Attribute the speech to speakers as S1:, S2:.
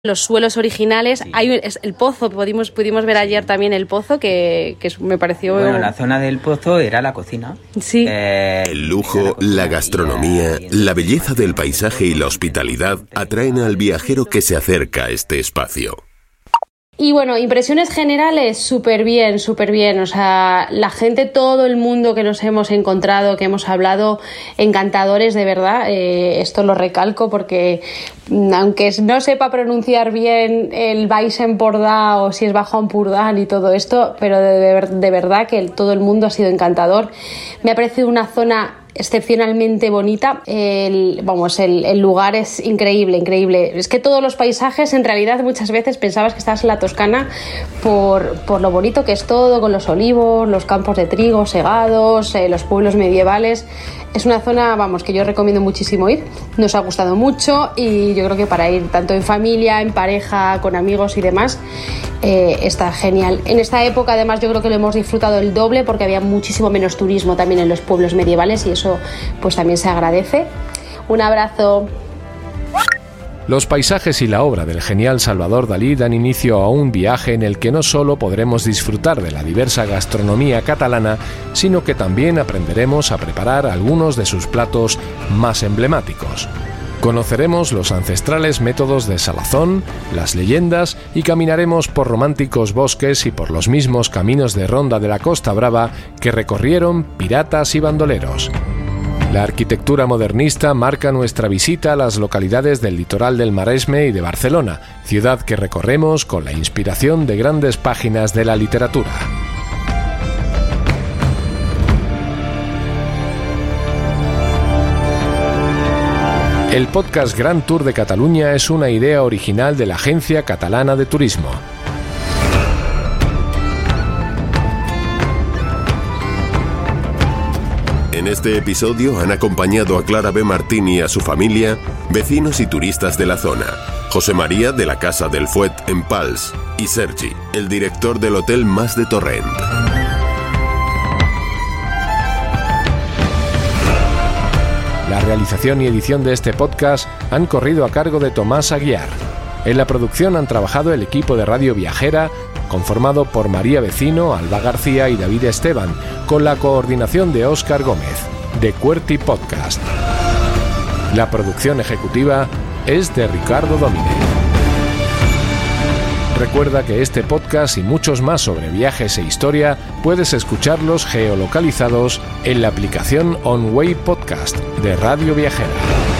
S1: Los suelos originales, sí. Hay el pozo, pudimos ver ayer también el pozo, que me pareció...
S2: Bueno, la zona del pozo era la cocina.
S1: Sí.
S3: El lujo, la gastronomía, la belleza del paisaje y la hospitalidad atraen al viajero que se acerca a este espacio.
S1: Y bueno, impresiones generales, súper bien. O sea, la gente, todo el mundo que nos hemos encontrado, que hemos hablado, encantadores, de verdad. Esto lo recalco porque, aunque no sepa pronunciar bien el Baix Empordà o si es Bajo Empordà y todo esto, pero de verdad que todo el mundo ha sido encantador. Me ha parecido una zona excepcionalmente bonita. El lugar es increíble. Es que todos los paisajes, en realidad, muchas veces pensabas que estabas en la Toscana por lo bonito que es todo, con los olivos, los campos de trigo segados, los pueblos medievales. Es una zona, que yo recomiendo muchísimo ir. Nos ha gustado mucho y yo creo que para ir tanto en familia, en pareja, con amigos y demás, está genial. En esta época, además, yo creo que lo hemos disfrutado el doble porque había muchísimo menos turismo también en los pueblos medievales y eso pues también se agradece. Un abrazo.
S4: Los paisajes y la obra del genial Salvador Dalí dan inicio a un viaje en el que no solo podremos disfrutar de la diversa gastronomía catalana, sino que también aprenderemos a preparar algunos de sus platos más emblemáticos. Conoceremos los ancestrales métodos de salazón, las leyendas y caminaremos por románticos bosques y por los mismos caminos de ronda de la Costa Brava que recorrieron piratas y bandoleros. La arquitectura modernista marca nuestra visita a las localidades del litoral del Maresme y de Barcelona, ciudad que recorremos con la inspiración de grandes páginas de la literatura. El podcast Gran Tour de Cataluña es una idea original de la Agencia Catalana de Turismo.
S3: En este episodio han acompañado a Clara B. Martín y a su familia, vecinos y turistas de la zona, José María de la Casa del Fuet en Pals y Sergi, el director del Hotel Mas de Torrent.
S4: La realización y edición de este podcast han corrido a cargo de Tomás Aguiar. En la producción han trabajado el equipo de Radio Viajera, conformado por María Vecino, Alba García y David Esteban, con la coordinación de Óscar Gómez, de QWERTY Podcast. La producción ejecutiva es de Ricardo Domine. Recuerda que este podcast y muchos más sobre viajes e historia puedes escucharlos geolocalizados en la aplicación OnWay Podcast de Radio Viajera.